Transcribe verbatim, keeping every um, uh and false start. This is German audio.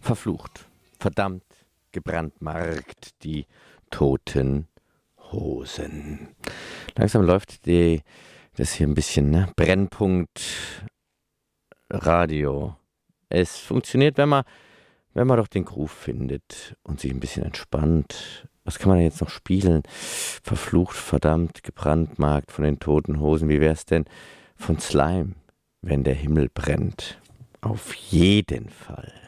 Verflucht, verdammt, gebrandmarkt, die toten Hosen. Langsam läuft die, das hier ein bisschen, ne? Brennpunkt Radio. Es funktioniert, wenn man, wenn man doch den Groove findet und sich ein bisschen entspannt. Was kann man denn jetzt noch spielen? Verflucht, verdammt, gebrandmarkt von den toten Hosen. Wie wär's denn von Slime, wenn der Himmel brennt? Auf jeden Fall.